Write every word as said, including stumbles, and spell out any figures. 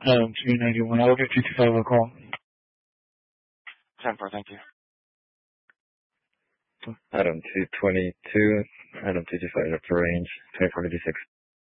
Um, two ninety-one. I'll give two two five a call. ten four, thank you. Adam two twenty-two, Adam two two five up for range, twenty-four fifty-six.